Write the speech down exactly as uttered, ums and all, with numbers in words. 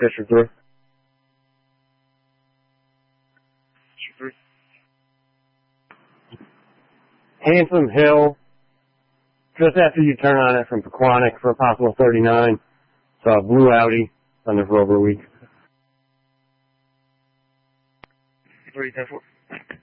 Fisher three. Three. Handsome Hill, just after you turn on it from Pequannock for a possible thirty-nine. Saw a blue Audi under for over a week. Three, ten, four.